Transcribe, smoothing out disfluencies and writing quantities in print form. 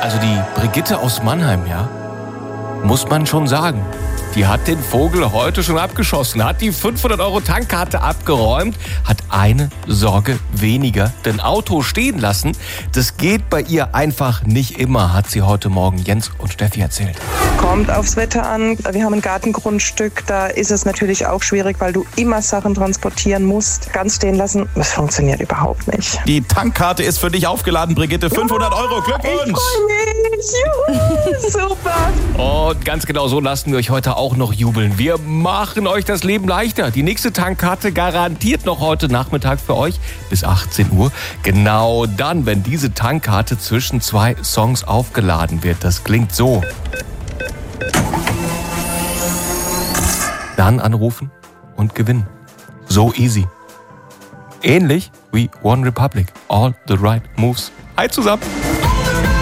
Also die Brigitte aus Mannheim, ja, muss man schon sagen, die hat den Vogel heute schon abgeschossen, hat die 500-Euro-Tankkarte abgeräumt, hat eine Sorge weniger, denn Auto stehen lassen, das geht bei ihr einfach nicht immer, hat sie heute Morgen Jens und Steffi erzählt. Kommt aufs Wetter an. Wir haben ein Gartengrundstück, da ist es natürlich auch schwierig, weil du immer Sachen transportieren musst. Ganz stehen lassen, das funktioniert überhaupt nicht. Die Tankkarte ist für dich aufgeladen, Brigitte. 500 Euro, Glückwunsch! Ich freue mich. Juhu, super. Und ganz genau so lassen wir euch heute auch noch jubeln. Wir machen euch das Leben leichter. Die nächste Tankkarte garantiert noch heute Nachmittag für euch bis 18 Uhr. Genau dann, wenn diese Tankkarte zwischen 2 Songs aufgeladen wird. Das klingt so. Dann anrufen und gewinnen. So easy. Ähnlich wie One Republic. All the right moves. Hi zusammen.